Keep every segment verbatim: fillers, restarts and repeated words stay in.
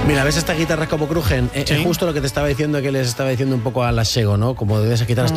Mira, ¿ves estas guitarras como crujen? Es ¿Sí? justo lo que te estaba diciendo, que les estaba diciendo un poco a la Sego, ¿no? Como de esas guitarras...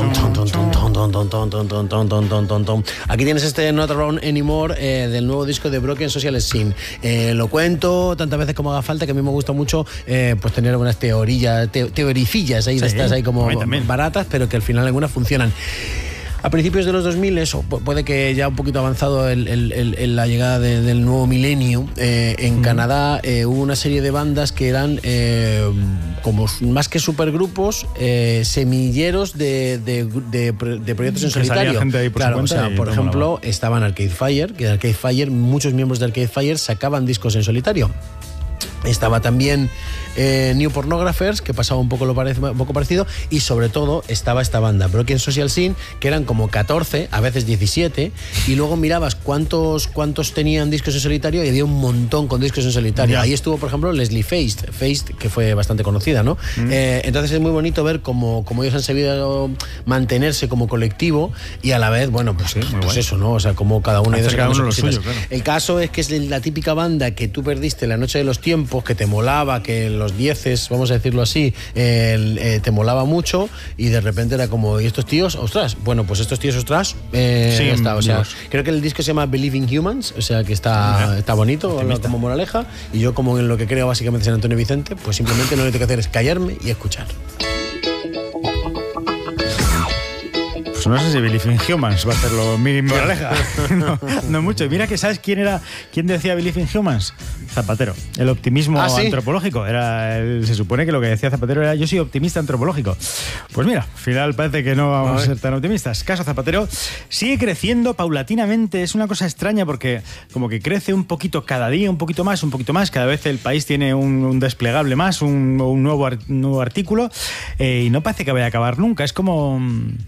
Aquí tienes este Not Around Anymore eh, del nuevo disco de Broken Social Scene. Eh, lo cuento tantas veces como haga falta, que a mí me gusta mucho eh, pues tener unas teorías, te, teoricillas ahí, sí, de estas ahí como baratas, pero que al final algunas funcionan. A principios de los dos mil, eso, puede que ya un poquito avanzado el, el, el, el, la llegada de, del nuevo milenio, eh, en mm. Canadá eh, hubo una serie de bandas que eran eh, como más que supergrupos, eh, semilleros de, de, de, de proyectos en solitario. Claro, o sea, por ejemplo, molaba. Estaban Arcade Fire, que de Arcade Fire, muchos miembros de Arcade Fire sacaban discos en solitario. Estaba también eh, New Pornographers, que pasaba un poco, lo parec- un poco parecido, y sobre todo estaba esta banda, Broken Social Scene, que eran como catorce, a veces diecisiete, y luego mirabas cuántos, cuántos tenían discos en solitario y había un montón con discos en solitario. Yeah. Ahí estuvo, por ejemplo, Leslie Feist, Feist que fue bastante conocida, ¿no? Mm. Eh, entonces es muy bonito ver cómo, cómo ellos han sabido mantenerse como colectivo y a la vez, bueno, pues, sí, pues eso, ¿no? O sea, como cada uno... Hacer cada uno lo suyo, claro. El caso es que es la típica banda que tú perdiste la noche de los tiempos, que te molaba, que en los dieces, vamos a decirlo así, eh, eh, te molaba mucho, y de repente era como, ¿y estos tíos? Ostras, bueno, pues estos tíos, ostras, eh, sí, está, o sea, Dios. Creo que el disco se llama Believe in Humans, o sea, que está, está bonito, optimista, como moraleja, y yo, como en lo que creo básicamente es en Antonio Vicente, pues simplemente lo que tengo que hacer es callarme y escuchar. Pues no sé si Believe in Humans va a ser lo mínimo moraleja. No, no mucho. Mira que sabes quién era, quién decía Believe in Humans. Zapatero. El optimismo ¿Ah, sí? antropológico. Era el, se supone que lo que decía Zapatero era: yo soy optimista antropológico. Pues mira, al final parece que no vamos a, a ser tan optimistas. Caso Zapatero sigue creciendo paulatinamente. Es una cosa extraña porque como que crece un poquito cada día, un poquito más, un poquito más. Cada vez el país tiene un, un desplegable más, un, un nuevo, art, nuevo artículo, eh, y no parece que vaya a acabar nunca. Es como...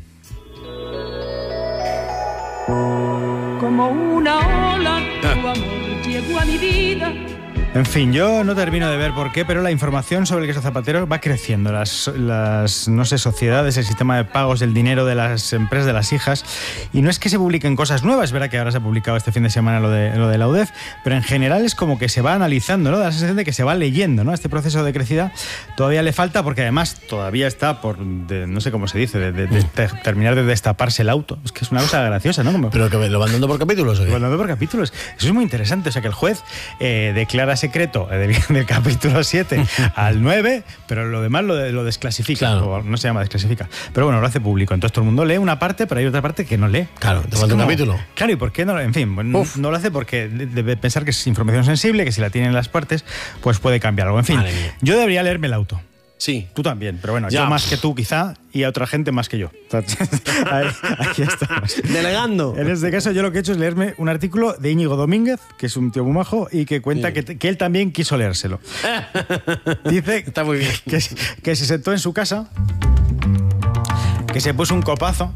Como una ola, tu amor llegó a mi vida. En fin, yo no termino de ver por qué, pero la información sobre el queso Zapatero va creciendo. Las, las, no sé, sociedades, el sistema de pagos, el dinero de las empresas, de las hijas. Y no es que se publiquen cosas nuevas, es verdad que ahora se ha publicado este fin de semana lo de, lo de la U D E F, pero en general es como que se va analizando, ¿no? Da la sensación de que se va leyendo, ¿no? Este proceso de crecida todavía le falta, porque además todavía está por, de, no sé cómo se dice, de, de, de, de terminar de destaparse el auto. Es que es una cosa graciosa, ¿no? Como, ¿Pero que lo van dando por capítulos o qué? Lo van dando por capítulos. Eso es muy interesante. O sea, que el juez eh, declara secreto del, del capítulo siete al nueve, pero lo demás lo, lo desclasifica, claro. O no se llama desclasifica, pero bueno, lo hace público. Entonces todo el mundo lee una parte, pero hay otra parte que no lee. Claro, te falta un capítulo. Claro, ¿y por qué no? En fin, no, no lo hace porque debe pensar que es información sensible, que si la tienen las partes, pues puede cambiar algo. En fin, yo debería leerme el auto. Sí. Tú también, pero bueno, ya. Yo más que tú quizá, y a otra gente más que yo. Ahí, aquí estamos. Delegando. En este caso yo lo que he hecho es leerme un artículo de Íñigo Domínguez, que es un tío muy majo, y que cuenta sí. que, que él también quiso leérselo. Dice Está muy bien. Que, que se sentó en su casa, que se puso un copazo,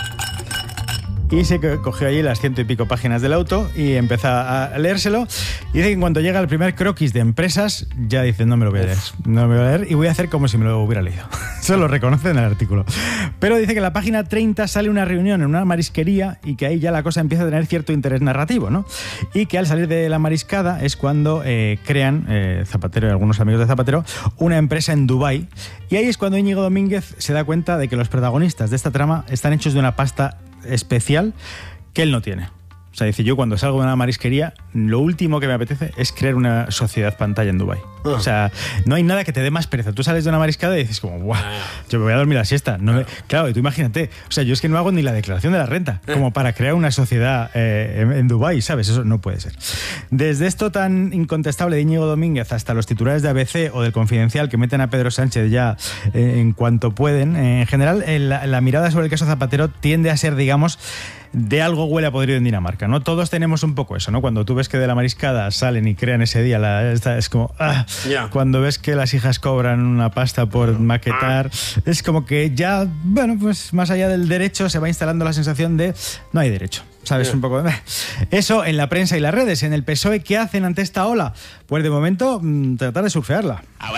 y se cogió allí las ciento y pico páginas del auto y empezó a leérselo. Y dice que cuando llega el primer croquis de empresas, ya dice, no me lo voy a leer, no me lo voy a leer y voy a hacer como si me lo hubiera leído. Eso lo reconoce en el artículo. Pero dice que en la página treinta sale una reunión en una marisquería y que ahí ya la cosa empieza a tener cierto interés narrativo, ¿no? Y que al salir de la mariscada es cuando eh, crean, eh, Zapatero y algunos amigos de Zapatero, una empresa en Dubái. Y ahí es cuando Íñigo Domínguez se da cuenta de que los protagonistas de esta trama están hechos de una pasta especial que él no tiene. O sea, dice, yo cuando salgo de una marisquería, lo último que me apetece es crear una sociedad pantalla en Dubái. Uh. O sea, no hay nada que te dé más pereza. Tú sales de una mariscada y dices como, guau, yo me voy a dormir la siesta. No me... Claro, y tú imagínate, o sea, yo es que no hago ni la declaración de la renta como para crear una sociedad eh, en, en Dubái, ¿sabes? Eso no puede ser. Desde esto tan incontestable de Íñigo Domínguez hasta los titulares de A B C o del Confidencial que meten a Pedro Sánchez ya eh, en cuanto pueden, eh, en general, eh, la, la mirada sobre el caso Zapatero tiende a ser, digamos, de algo huele a podrido en Dinamarca, ¿no? Todos tenemos un poco eso, ¿no? Cuando tú ves que de la mariscada salen y crean ese día, la, esta, es como... Ah. Yeah. Cuando ves que las hijas cobran una pasta por maquetar, es como que ya, bueno, pues más allá del derecho se va instalando la sensación de no hay derecho. ¿Sabes? Yeah. Un poco de... Eso en la prensa y las redes. En el P S O E, ¿qué hacen ante esta ola? Pues de momento, mmm, tratar de surfearla.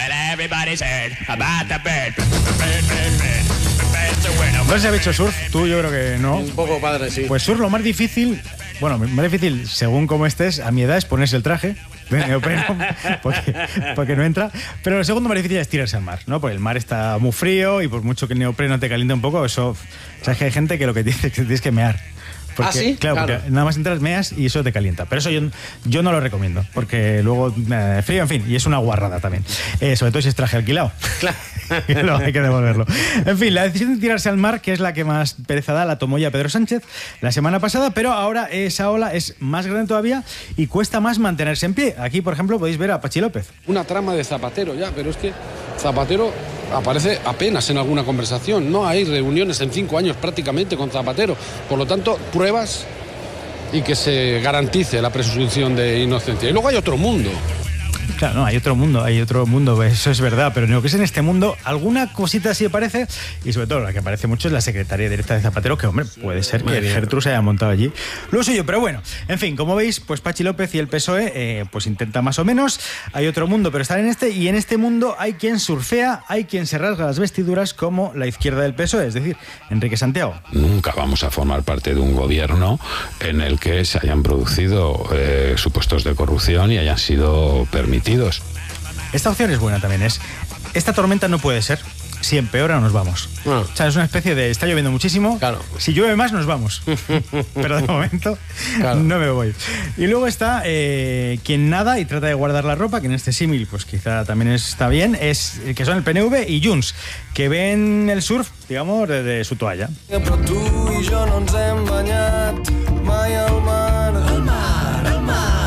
¿No se ha hecho surf? Tú yo creo que no. Un poco padre, sí. Pues surf lo más difícil, bueno, más difícil según cómo estés, a mi edad es ponerse el traje. de neopreno, porque, porque no entra. Pero lo segundo más difícil es tirarse al mar, ¿no? Porque el mar está muy frío y por mucho que el neopreno te caliente un poco, eso... Sabes que hay gente que lo que dice es que tienes que mear. Porque, ¿Ah, sí? Claro, Claro. porque nada más entras, meas y eso te calienta. Pero eso yo, yo no lo recomiendo, porque luego eh, frío, en fin, y es una guarrada también. Eh, sobre todo si es traje alquilado. Claro. Luego hay que devolverlo. En fin, la decisión de tirarse al mar, que es la que más pereza da, la tomó ya Pedro Sánchez la semana pasada, pero ahora esa ola es más grande todavía y cuesta más mantenerse en pie. Aquí, por ejemplo, podéis ver a Pachi López. Una trama de Zapatero ya, pero es que Zapatero aparece apenas en alguna conversación. No hay reuniones en cinco años prácticamente con Zapatero. Por lo tanto, pruebas y que se garantice la presunción de inocencia. Y luego hay otro mundo. Claro, no, hay otro mundo, hay otro mundo, eso es verdad, pero en lo que es en este mundo, alguna cosita sí aparece, y sobre todo la que aparece mucho es la secretaria directa de Zapatero, que, hombre, puede ser que Gertrude se haya montado allí lo suyo, pero bueno, en fin, como veis, pues Pachi López y el P S O E, eh, pues intenta más o menos, hay otro mundo, pero están en este, y en este mundo hay quien surfea, hay quien se rasga las vestiduras como la izquierda del P S O E, es decir, Enrique Santiago. Nunca vamos a formar parte de un gobierno en el que se hayan producido eh, supuestos de corrupción y hayan sido permitidos. Esta opción es buena también, es esta tormenta no puede ser, si empeora nos vamos. Ah. O sea, es una especie de está lloviendo muchísimo, Claro. si llueve más nos vamos, pero de momento Claro. no me voy. Y luego está eh, quien nada y trata de guardar la ropa, que en este símil pues quizá también está bien, es que son el P N V y Junts, que ven el surf, digamos, desde su toalla. Però tu i jo no ens hem banyat mai al mar. Al mar, al mar.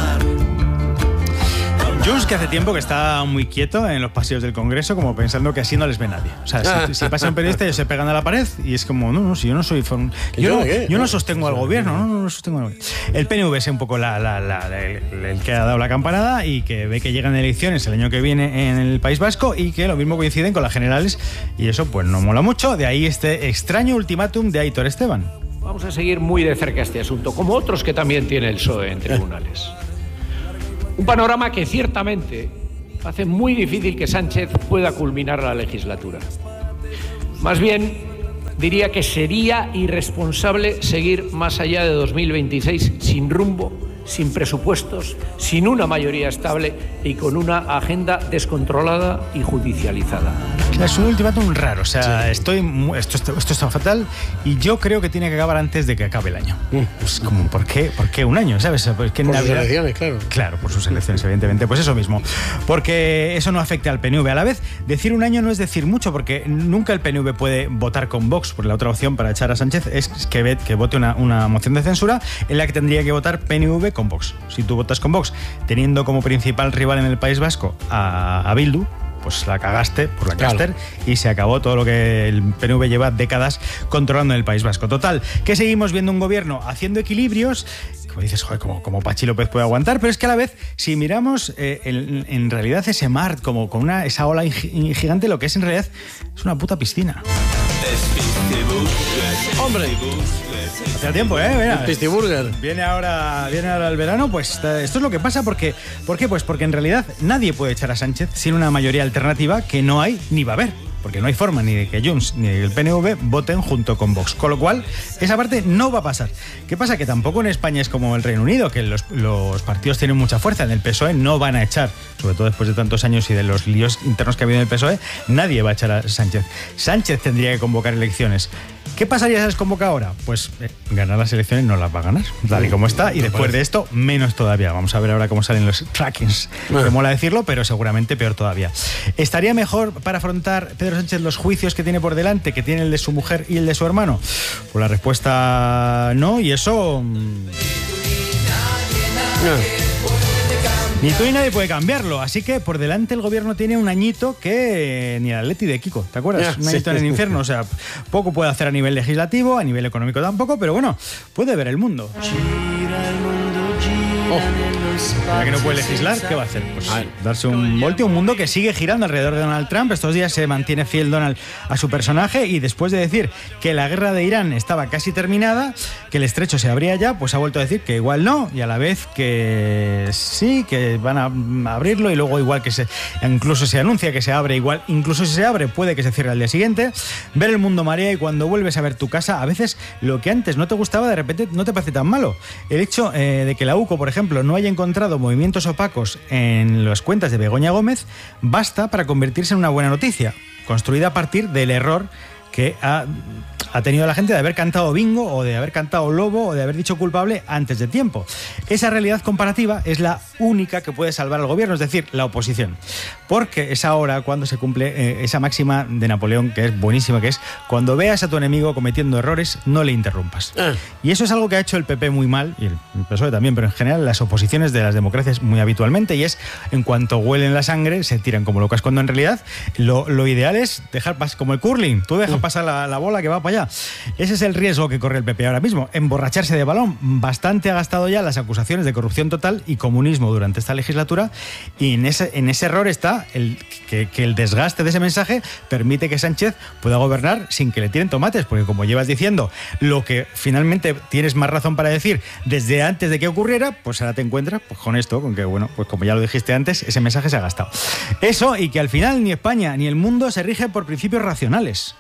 Junts, que hace tiempo que está muy quieto en los pasillos del Congreso, como pensando que así no les ve nadie. O sea, si, si pasa un periodista, ellos se pegan a la pared y es como, no, no, si yo no soy... Yo, yo no, qué? yo no sostengo al gobierno, no, no, no sostengo al gobierno. El P N V es un poco la, la, la, la- el, el que ha dado la campanada y que ve que llegan elecciones el año que viene en el País Vasco y que lo mismo coinciden con las generales y eso pues no mola mucho. De ahí este extraño ultimátum de Aitor Esteban. Vamos a seguir muy de cerca este asunto, como otros que también tiene el P S O E en tribunales. Un panorama que ciertamente hace muy difícil que Sánchez pueda culminar la legislatura. Más bien, diría que sería irresponsable seguir más allá de dos mil veintiséis sin rumbo, sin presupuestos, sin una mayoría estable y con una agenda descontrolada y judicializada. Es un ultimátum raro, o sea, sí. estoy mu- esto, esto, esto está fatal y yo creo que tiene que acabar antes de que acabe el año. Mm. Pues como, ¿por qué, ¿por qué un año? ¿Sabes? Porque por Navidad... sus elecciones, claro. Claro, por sus elecciones, evidentemente. Pues eso mismo. Porque eso no afecta al P N V. A la vez, decir un año no es decir mucho, porque nunca el P N V puede votar con Vox, porque la otra opción para echar a Sánchez es que, ve, que vote una, una moción de censura en la que tendría que votar P N V con Vox. Si tú votas con Vox, teniendo como principal rival en el País Vasco a, a Bildu, pues la cagaste por la caster, claro. Y se acabó todo lo que el P N V lleva décadas controlando en el País Vasco. Total, que seguimos viendo un gobierno haciendo equilibrios, como dices, joder, como, como Pachi López puede aguantar, pero es que a la vez, si miramos eh, en, en realidad ese mar, como con una, esa ola gigante, lo que es en realidad es una puta piscina. ¡Hombre! Hace tiempo, ¿eh? Mira, Pistiburger. Viene ahora, viene ahora el verano, pues esto es lo que pasa. Porque, ¿Por qué? Pues porque en realidad nadie puede echar a Sánchez sin una mayoría alternativa que no hay ni va a haber. Porque no hay forma ni de que Junts ni el P N V voten junto con Vox. Con lo cual, esa parte no va a pasar. ¿Qué pasa? Que tampoco en España es como el Reino Unido, que los, los partidos tienen mucha fuerza. En el P S O E no van a echar, sobre todo después de tantos años y de los líos internos que ha habido en el P S O E, nadie va a echar a Sánchez. Sánchez tendría que convocar elecciones. ¿Qué pasaría si las convoca ahora? Pues eh, ganar las elecciones no las va a ganar, tal y como está, y después de esto, menos todavía. Vamos a ver ahora cómo salen los trackings. Me mola decirlo, pero seguramente peor todavía. ¿Estaría mejor para afrontar Pedro Sánchez los juicios que tiene por delante, que tiene el de su mujer y el de su hermano? Pues la respuesta no, y eso... No. Ni tú ni nadie puede cambiarlo, así que por delante el gobierno tiene un añito que ni el Atleti de Kiko, ¿te acuerdas? Un añito en el infierno, o sea, poco puede hacer a nivel legislativo, a nivel económico tampoco, pero bueno, puede ver el mundo. Oh. Ya que no puede legislar, ¿qué va a hacer? Pues darse un voltio, un mundo que sigue girando alrededor de Donald Trump. Estos días se mantiene fiel Donald a su personaje y después de decir que la guerra de Irán estaba casi terminada, que el estrecho se abría ya, pues ha vuelto a decir que igual no, y a la vez que sí, que van a abrirlo, y luego igual que se incluso se anuncia que se abre, igual incluso si se abre puede que se cierre al día siguiente. Ver el mundo marea, y cuando vuelves a ver tu casa, a veces lo que antes no te gustaba de repente no te parece tan malo. El hecho eh, de que la U C O, por ejemplo, ejemplo, no haya encontrado movimientos opacos en las cuentas de Begoña Gómez, basta para convertirse en una buena noticia, construida a partir del error que ha, ha tenido la gente de haber cantado bingo o de haber cantado lobo o de haber dicho culpable antes de tiempo. Esa realidad comparativa es la única que puede salvar al gobierno, es decir, la oposición. Porque es ahora cuando se cumple eh, esa máxima de Napoleón, que es buenísima, que es: cuando veas a tu enemigo cometiendo errores, no le interrumpas. Ah. Y eso es algo que ha hecho el P P muy mal, y el P S O E también, pero en general las oposiciones de las democracias muy habitualmente, y es: en cuanto huelen la sangre, se tiran como locas, cuando en realidad lo, lo ideal es dejar pasar, como el curling, tú dejas pasar la, la bola que va para allá. Ese es el riesgo que corre el P P ahora mismo, emborracharse de balón. Bastante ha gastado ya las acusaciones de corrupción total y comunismo durante esta legislatura, y en ese, en ese error está el, que, que el desgaste de ese mensaje permite que Sánchez pueda gobernar sin que le tiren tomates, porque como llevas diciendo, lo que finalmente tienes más razón para decir desde antes de que ocurriera, pues ahora te encuentras pues con esto, con que, bueno, pues como ya lo dijiste antes, ese mensaje se ha gastado. Eso, y que al final ni España ni el mundo se rige por principios racionales.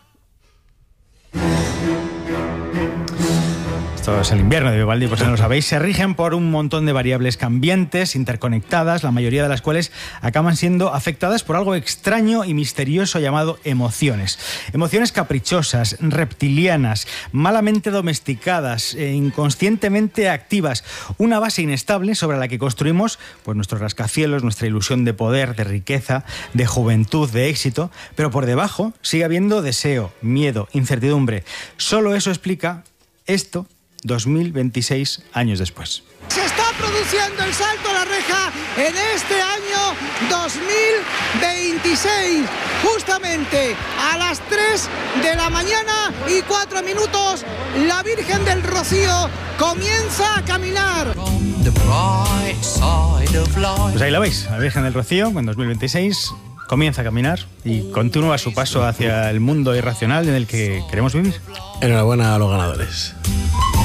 Esto es el invierno de Vivaldi, pues no lo sabéis. Se rigen por un montón de variables cambiantes, interconectadas, la mayoría de las cuales acaban siendo afectadas por algo extraño y misterioso llamado emociones. Emociones caprichosas, reptilianas, malamente domesticadas, e inconscientemente activas. Una base inestable sobre la que construimos pues, nuestros rascacielos, nuestra ilusión de poder, de riqueza, de juventud, de éxito. Pero por debajo sigue habiendo deseo, miedo, incertidumbre. Solo eso explica esto dos mil veintiséis años después. Se está produciendo el salto a la reja en este año dos mil veintiséis, justamente a las tres de la mañana y cuatro minutos, la Virgen del Rocío comienza a caminar. Pues ahí la veis, la Virgen del Rocío en dos mil veintiséis comienza a caminar y continúa su paso hacia el mundo irracional en el que queremos vivir. Enhorabuena a los ganadores.